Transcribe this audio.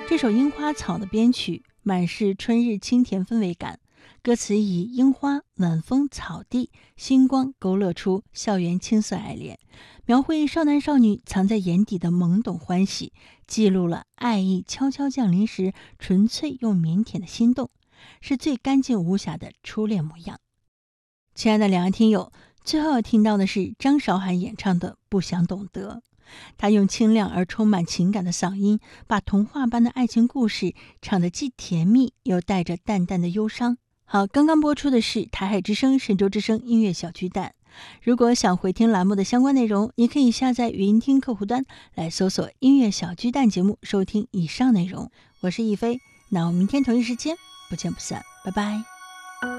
这首《樱花草》的编曲满是春日清甜氛围感，歌词以樱花、晚风、草地、星光勾勒出校园青涩爱恋，描绘少男少女藏在眼底的懵懂欢喜，记录了爱意悄悄降临时纯粹又腼腆的心动，是最干净无瑕的初恋模样。亲爱的两岸听友，最后要听到的是张韶涵演唱的《不想懂得》。他用清亮而充满情感的嗓音，把童话般的爱情故事唱得既甜蜜又带着淡淡的忧伤。好，刚刚播出的是台海之声、神州之声音乐小巨蛋。如果想回听栏目的相关内容，你可以下载语音听客户端来搜索音乐小巨蛋节目，收听以上内容。我是亦菲，那我们明天同一时间不见不散，拜拜。